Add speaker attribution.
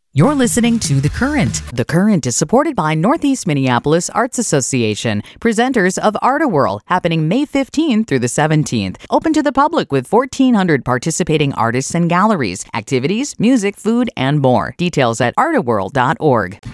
Speaker 1: You're listening to The Current. The Current is supported by Northeast Minneapolis Arts Association, presenters of Art-A-Whirl, happening May 15th through the 17th. Open to the public with 1,400 participating artists and galleries, activities, music, food, and more. Details at artawhirl.org.